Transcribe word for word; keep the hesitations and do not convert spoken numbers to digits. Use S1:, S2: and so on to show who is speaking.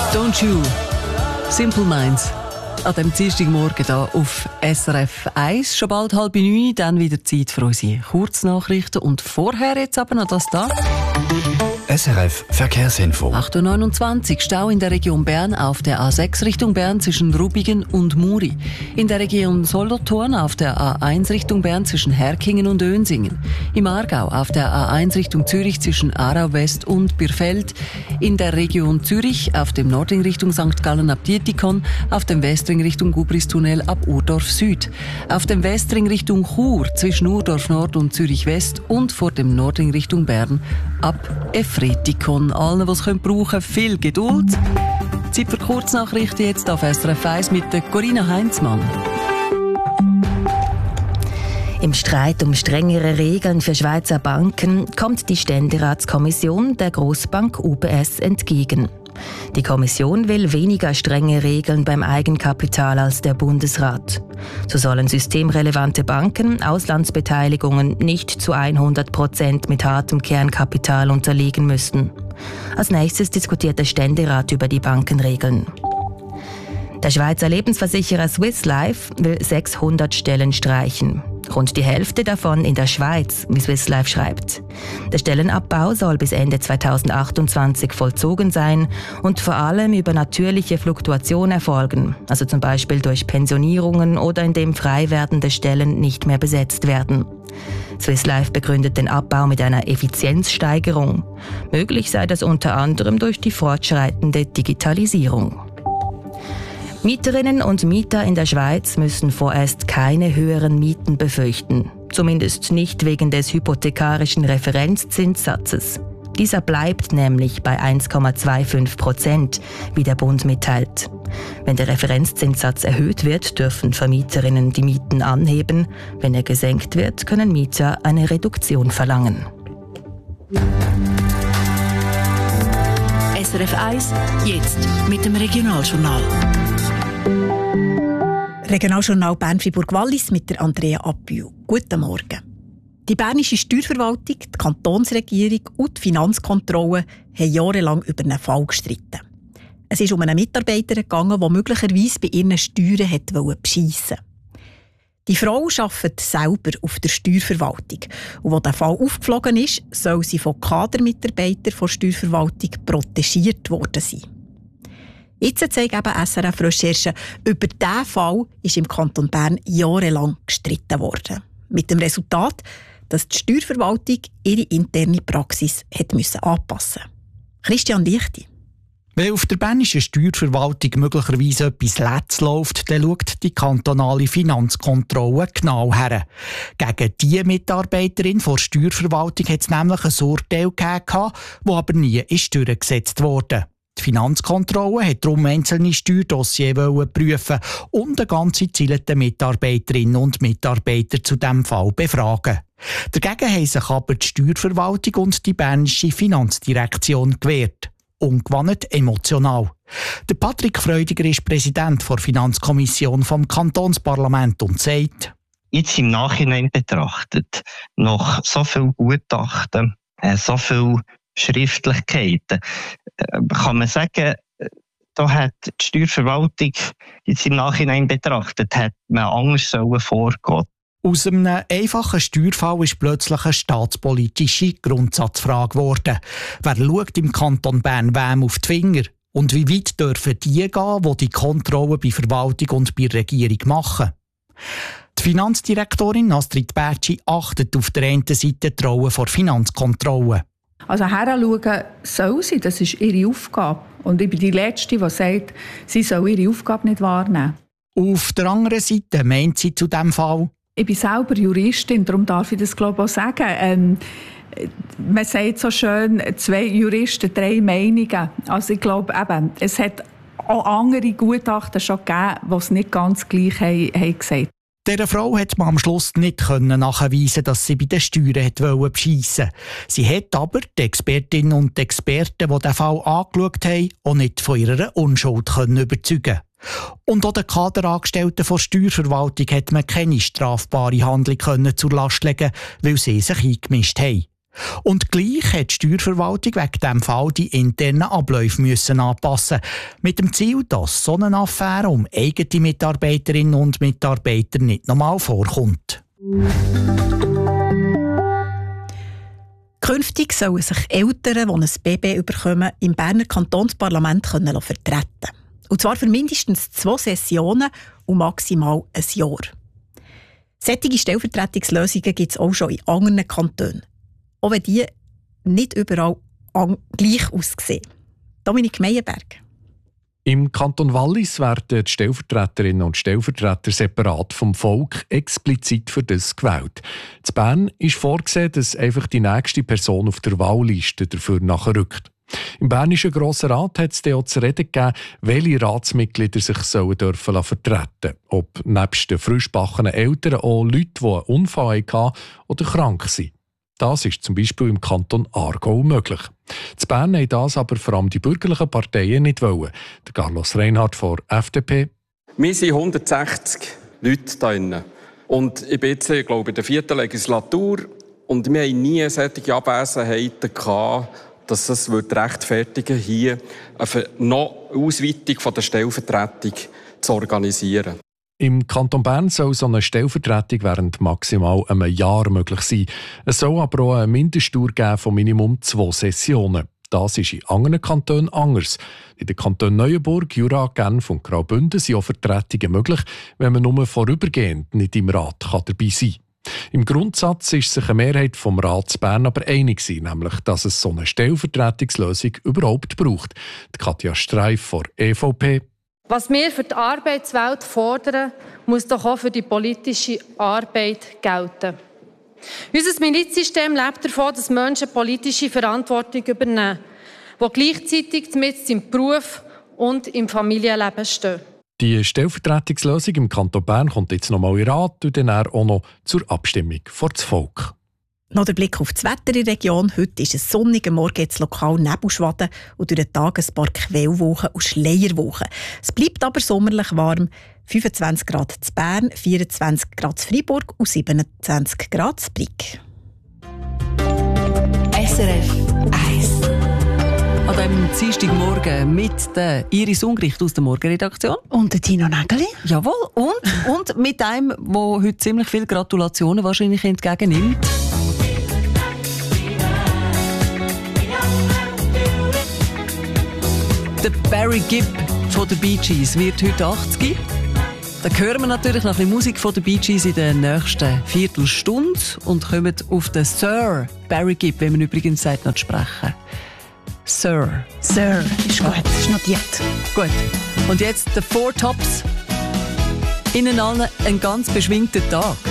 S1: Don't You, Simple Minds. An diesem Dienstagmorgen hier auf S R F eins. Schon bald halb neun, dann wieder Zeit für unsere Kurznachrichten. Und vorher jetzt aber noch das da.
S2: S R F Verkehrsinfo.
S1: acht Uhr neunundzwanzig, Stau in der Region Bern auf der A sechs Richtung Bern zwischen Rubigen und Muri. In der Region Solothurn auf der A eins Richtung Bern zwischen Herkingen und Önsingen. Im Aargau auf der A eins Richtung Zürich zwischen Aarau West und Birfeld. In der Region Zürich auf dem Nordring Richtung Sankt Gallen ab Dietikon. Auf dem Westring Richtung Gubristunnel ab Urdorf Süd. Auf dem Westring Richtung Chur zwischen Urdorf Nord und Zürich West. Und vor dem Nordring Richtung Bern ab Efretikon. Allen, die es brauchen können, viel Geduld. Zeit für Kurznachrichten jetzt auf S R F eins mit der Corinna Heinzmann.
S3: Im Streit um strengere Regeln für Schweizer Banken kommt die Ständeratskommission der Grossbank U B S entgegen. Die Kommission will weniger strenge Regeln beim Eigenkapital als der Bundesrat. So sollen systemrelevante Banken Auslandsbeteiligungen nicht zu hundert Prozent mit hartem Kernkapital unterliegen müssen. Als nächstes diskutiert der Ständerat über die Bankenregeln. Der Schweizer Lebensversicherer Swiss Life will sechshundert Stellen streichen. Rund die Hälfte davon in der Schweiz, wie Swiss Life schreibt. Der Stellenabbau soll bis Ende zweitausendachtundzwanzig vollzogen sein und vor allem über natürliche Fluktuation erfolgen, also zum Beispiel durch Pensionierungen oder indem frei werdende Stellen nicht mehr besetzt werden. Swiss Life begründet den Abbau mit einer Effizienzsteigerung. Möglich sei das unter anderem durch die fortschreitende Digitalisierung. Mieterinnen und Mieter in der Schweiz müssen vorerst keine höheren Mieten befürchten. Zumindest nicht wegen des hypothekarischen Referenzzinssatzes. Dieser bleibt nämlich bei eins Komma fünfundzwanzig Prozent, wie der Bund mitteilt. Wenn der Referenzzinssatz erhöht wird, dürfen Vermieterinnen die Mieten anheben. Wenn er gesenkt wird, können Mieter eine Reduktion verlangen.
S4: S R F eins, jetzt mit dem Regionaljournal.
S5: Regionaljournal Bern-Fribourg-Wallis mit der Andrea Appiu. Guten Morgen. Die bernische Steuerverwaltung, die Kantonsregierung und die Finanzkontrolle haben jahrelang über einen Fall gestritten. Es ist um einen Mitarbeiter gegangen, der möglicherweise bei ihren Steuern beschissen wollte. Die Frau arbeitet selber auf der Steuerverwaltung. Und als der Fall aufgeflogen ist, soll sie von Kadermitarbeitern der Steuerverwaltung protegiert worden sein. Jetzt zeigt eben S R F-Recherche, über diesen Fall ist im Kanton Bern jahrelang gestritten worden. Mit dem Resultat, dass die Steuerverwaltung ihre interne Praxis hat müssen anpassen musste. Christian Lichti.
S6: Wenn auf der bernischen Steuerverwaltung möglicherweise etwas Letz läuft, dann schaut die kantonale Finanzkontrolle genau her. Gegen diese Mitarbeiterin der Steuerverwaltung hat es nämlich ein Urteil gegeben, das aber nie ist durchgesetzt wurde. Die Finanzkontrolle hat darum einzelne Steuerdossiers prüfen und eine ganze Zahl der Mitarbeiterinnen und Mitarbeiter zu diesem Fall befragen. Dagegen haben sich aber die Steuerverwaltung und die bernische Finanzdirektion gewehrt. Ungewohnt emotional. Der Patrick Freudiger ist Präsident der Finanzkommission vom Kantonsparlament und sagt:
S7: Jetzt im Nachhinein betrachtet, nach so viel Gutachten, so viel Schriftlichkeiten, kann man sagen, da hat die Steuerverwaltung jetzt im Nachhinein betrachtet, hat man anders vorgehen sollen.
S6: Aus einem einfachen Steuerfall ist plötzlich eine staatspolitische Grundsatzfrage geworden. Wer schaut im Kanton Bern wem auf die Finger? Und wie weit dürfen die gehen, die die Kontrolle bei Verwaltung und bei Regierung machen? Die Finanzdirektorin Astrid Bertschi achtet auf der einen Seite die Rolle der Finanzkontrolle.
S8: Also heranschauen soll sie, das ist ihre Aufgabe. Und ich bin die Letzte, die sagt, sie soll ihre Aufgabe nicht wahrnehmen.
S6: Auf der anderen Seite meint sie zu diesem Fall:
S8: Ich bin selber Juristin, darum darf ich das glaube ich auch sagen. Ähm, man sagt so schön, zwei Juristen, drei Meinungen. Also ich glaube eben, es hat auch andere Gutachten schon gegeben, die es nicht ganz gleich haben, haben gesagt.
S6: Dieser Frau hat man am Schluss nicht nachweisen, dass sie bei den Steuern beschissen wollte. Sie hat aber die Expertinnen und Experten, die den Fall angeschaut haben, auch nicht von ihrer Unschuld überzeugen. Und auch den Kaderangestellten der Steuerverwaltung hat man keine strafbare Handlung zur Last legen, weil sie sich eingemischt haben. Und gleich hat die Steuerverwaltung wegen diesem Fall die internen Abläufe müssen anpassen, mit dem Ziel, dass so eine Affäre um eigene Mitarbeiterinnen und Mitarbeiter nicht nochmal vorkommt.
S5: Künftig sollen sich Eltern, die ein Baby bekommen, im Berner Kantonsparlament können vertreten können. Und zwar für mindestens zwei Sessionen und maximal ein Jahr. Solche Stellvertretungslösungen gibt es auch schon in anderen Kantonen. Auch wenn die nicht überall gleich aussehen. Dominik Meyerberg.
S9: Im Kanton Wallis werden die Stellvertreterinnen und Stellvertreter separat vom Volk explizit für das gewählt. In Bern ist vorgesehen, dass einfach die nächste Person auf der Wahlliste dafür nachrückt. Im Bernischen Grossen Rat hat es auch zu reden gegeben, welche Ratsmitglieder sich sollen dürfen vertreten. Ob nebst den frischgebackenen Eltern auch Leute, die einen Unfall hatten oder krank sind. Das ist zum Beispiel im Kanton Aargau möglich. In Bern haben das aber vor allem die bürgerlichen Parteien nicht wollen. Der Carlos Reinhardt von F D P.
S10: Wir sind hundertsechzig Leute hier drin. Und ich bin jetzt, glaube ich, in der vierten Legislatur. Und wir hatten nie solche Abwesenheiten gehabt, dass es rechtfertigen würde, hier eine noch Ausweitung der Stellvertretung zu organisieren.
S9: Im Kanton Bern soll so eine Stellvertretung während maximal einem Jahr möglich sein. Es soll aber auch eine Mindestdauer geben von Minimum zwei Sessionen. Das ist in anderen Kantonen anders. In den Kantonen Neuenburg, Jura, Genf und Graubünden sind auch Vertretungen möglich, wenn man nur vorübergehend nicht im Rat dabei sein kann. Im Grundsatz ist sich eine Mehrheit vom Rat zu Bern aber einig gewesen, nämlich, dass es so eine Stellvertretungslösung überhaupt braucht. Die Katja Streif von E V P.
S11: Was wir für die Arbeitswelt fordern, muss doch auch für die politische Arbeit gelten. Unser Milizsystem lebt davon, dass Menschen politische Verantwortung übernehmen, die gleichzeitig mit im Beruf und im Familienleben stehen.
S9: Die Stellvertretungslösung im Kanton Bern kommt jetzt noch mal in Rat und dann auch noch zur Abstimmung vor das Volk.
S5: Noch der Blick auf das Wetter in der Region. Heute ist es sonnig, am Morgen jetzt lokal Nebelschwaden und durch den Tag ein paar Quellwochen und Schleierwochen. Es bleibt aber sommerlich warm. fünfundzwanzig Grad zu Bern, vierundzwanzig Grad zu Freiburg und siebenundzwanzig Grad zu Brig.
S4: S R F eins.
S1: An diesem Dienstagmorgen mit der Iris Ungricht aus der Morgenredaktion.
S4: Und der Tino Nägeli.
S1: Jawohl. Und, und mit einem, der heute ziemlich viele Gratulationen wahrscheinlich entgegennimmt. Der Barry Gibb von den Bee Gees wird heute achtzig. Dann hören wir natürlich noch ein bisschen Musik von den Bee Gees in der nächsten Viertelstunde und kommen auf den Sir Barry Gibb, wenn man übrigens sagt, noch zu sprechen. Sir.
S4: Sir, ist gut, ist notiert.
S1: Gut. Und jetzt die Four Tops. Ihnen allen einen ganz beschwingten Tag.